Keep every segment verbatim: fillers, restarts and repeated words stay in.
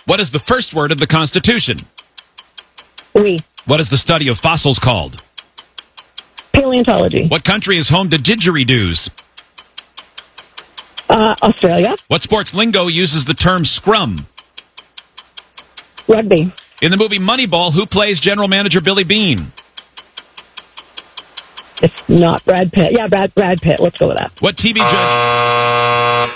What is the first word of the Constitution? We. What is the study of fossils called? Paleontology. What country is home to didgeridoos? Uh, Australia. What sports lingo uses the term scrum? Rugby. In the movie Moneyball, who plays General Manager Billy Bean? It's not Brad Pitt. Yeah, Brad Brad Pitt. Let's go with that. What T V judge... I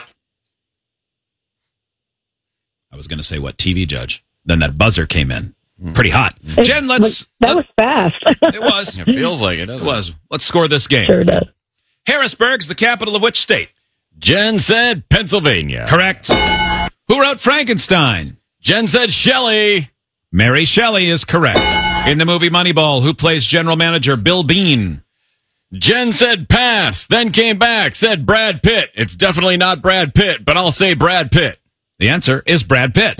was going to say what T V judge. Then that buzzer came in. Pretty hot. It Jen, let's... was, that was fast. It was. It feels like it, doesn't It was. Let's score this game. Sure does. Harrisburg's the capital of which state? Jen said Pennsylvania. Correct. Who wrote Frankenstein? Jen said Shelley. Mary Shelley is correct. In the movie Moneyball, who plays General Manager Bill Bean? Jen said pass, then came back, said Brad Pitt. It's definitely not Brad Pitt, but I'll say Brad Pitt. The answer is Brad Pitt.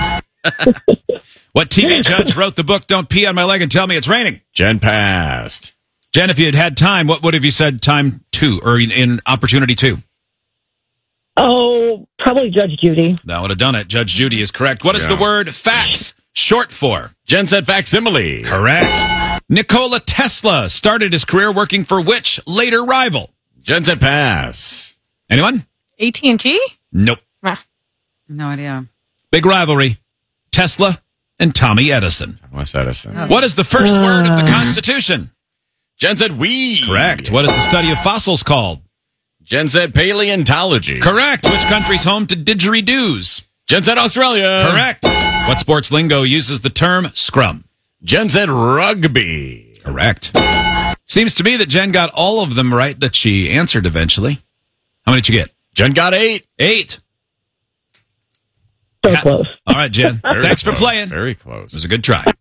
What T V judge wrote the book Don't Pee on My Leg and Tell Me It's Raining? Jen passed. Jen, if you had had time, what would have you said time two, or in, in opportunity two? Oh, probably Judge Judy. That would have done it. Judge Judy is correct. What is Yeah. the word fax short for? Jen said facsimile. Correct. Nikola Tesla started his career working for which later rival? Jen said pass. Anyone? A T and T? Nope. Ah, no idea. Big rivalry. Tesla and Tommy Edison. Thomas Edison. Oh. What is the first word of the Constitution? Jen said we. Correct. What is the study of fossils called? Jen said paleontology. Correct. Which country's home to didgeridoos? Jen said Australia. Correct. What sports lingo uses the term scrum? Jen said rugby. Correct. Seems to me that Jen got all of them right that she answered eventually. How many did you get? Jen got eight. Eight. So Ha- close. All right, Jen. Very Thanks for close. playing. Very It close. was a good try. There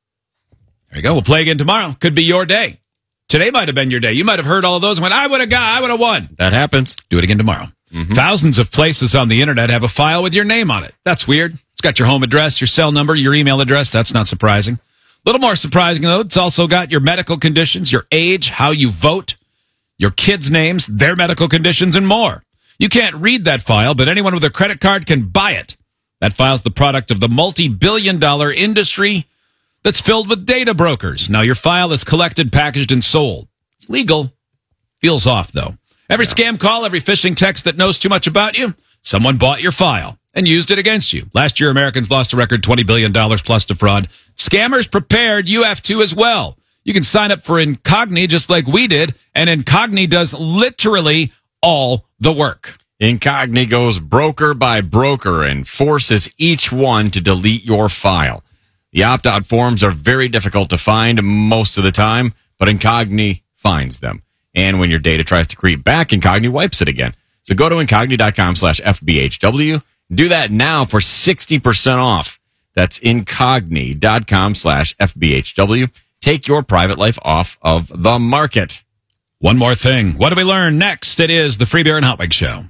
you go. We'll play again tomorrow. Could be your day. Today might have been your day. You might have heard all of those and went, I would have got, I would have won. That happens. Do it again tomorrow. Mm-hmm. Thousands of places on the internet have a file with your name on it. That's weird. It's got your home address, your cell number, your email address. That's not surprising. A little more surprising, though, it's also got your medical conditions, your age, how you vote, your kids' names, their medical conditions, and more. You can't read that file, but anyone with a credit card can buy it. That file's the product of the multi-billion dollar industry that's filled with data brokers. Now, your file is collected, packaged, and sold. It's legal. Feels off, though. Every yeah. scam call, every phishing text that knows too much about you, someone bought your file and used it against you. Last year, Americans lost a record twenty billion dollars plus to fraud. Scammers prepared. You have to as well. You can sign up for Incogni just like we did, and Incogni does literally all the work. Incogni goes broker by broker and forces each one to delete your file. The opt-out forms are very difficult to find most of the time, but Incogni finds them. And when your data tries to creep back, Incogni wipes it again. So go to Incogni.com slash FBHW. Do that now for sixty percent off. That's Incogni.com slash FBHW. Take your private life off of the market. One more thing. What do we learn next? It is the Free Beer and Hot Wings Show.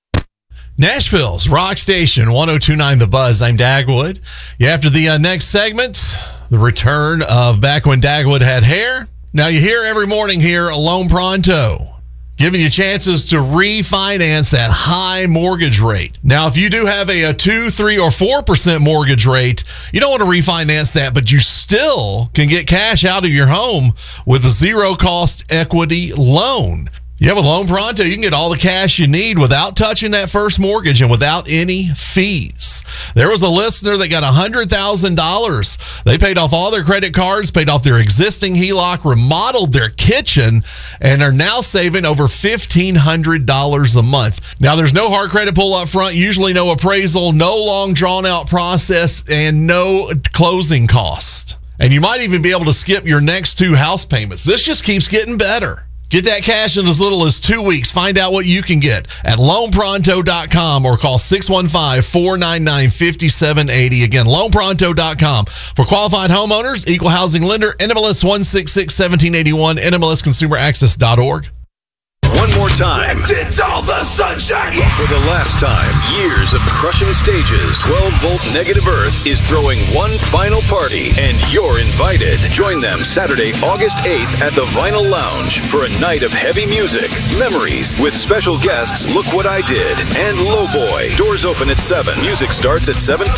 Nashville's Rock Station, one oh two point nine The Buzz. I'm Dagwood. Yeah, after the uh, next segment, the return of back when Dagwood had hair. Now you hear every morning here, Loan Pronto, giving you chances to refinance that high mortgage rate. Now, if you do have a, a two, three, or four percent mortgage rate, you don't want to refinance that, but you still can get cash out of your home with a zero-cost equity loan. Yeah, with Loan Pronto, you can get all the cash you need without touching that first mortgage and without any fees. There was a listener that got one hundred thousand dollars. They paid off all their credit cards, paid off their existing H E L O C, remodeled their kitchen, and are now saving over fifteen hundred dollars a month. Now, there's no hard credit pull up front, usually no appraisal, no long drawn-out process, and no closing cost. And you might even be able to skip your next two house payments. This just keeps getting better. Get that cash in as little as two weeks. Find out what you can get at loan pronto dot com or call six one five, four nine nine, five seven eight zero. Again, loan pronto dot com. For qualified homeowners, equal housing lender, N M L S one six six, one seven eight one, N M L S consumer access dot org. One more time. It's all the sunshine. For the last time, years of crushing stages, twelve volt Negative Earth is throwing one final party, and you're invited. Join them Saturday, August eighth at the Vinyl Lounge for a night of heavy music, memories, with special guests Look What I Did and Lowboy. Doors open at seven. Music starts at seven thirty.